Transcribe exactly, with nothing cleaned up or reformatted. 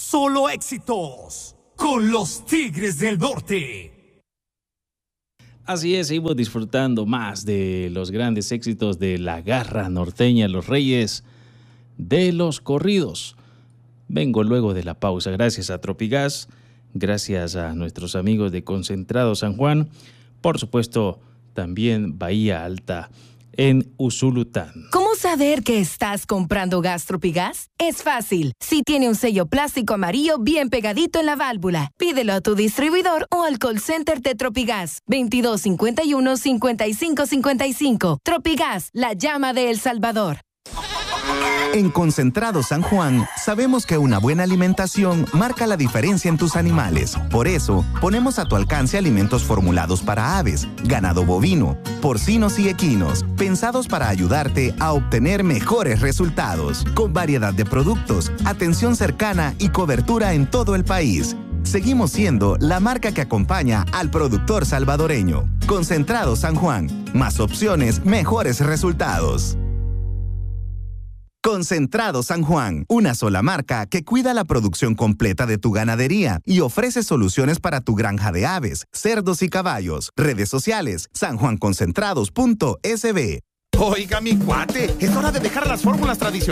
Solo éxitos con los Tigres del Norte. Así es, seguimos disfrutando más de los grandes éxitos de la garra norteña, los reyes de los corridos. Vengo luego de la pausa, gracias a Tropigas, gracias a nuestros amigos de Concentrado San Juan, por supuesto también Bahía Alta en Usulután. ¿Cómo saber que estás comprando gas Tropigas? Es fácil. Si tiene un sello plástico amarillo bien pegadito en la válvula, pídelo a tu distribuidor o al call center de Tropigas. veintidós cincuenta y uno, cincuenta y cinco cincuenta y cinco. Tropigas, la llama de El Salvador. En Concentrado San Juan, sabemos que una buena alimentación marca la diferencia en tus animales. Por eso, ponemos a tu alcance alimentos formulados para aves, ganado bovino, porcinos y equinos, pensados para ayudarte a obtener mejores resultados, con variedad de productos, atención cercana y cobertura en todo el país. Seguimos siendo la marca que acompaña al productor salvadoreño. Concentrado San Juan, más opciones, mejores resultados. Concentrado San Juan, una sola marca que cuida la producción completa de tu ganadería y ofrece soluciones para tu granja de aves, cerdos y caballos. Redes sociales, sanjuanconcentrados punto s b. Oiga, mi cuate, es hora de dejar las fórmulas tradicionales